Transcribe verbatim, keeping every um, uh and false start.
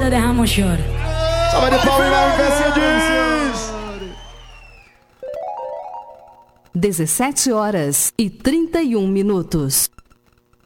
ela derrama um choro. Salva de palmas, Mercedes! dezessete horas e trinta e um minutos.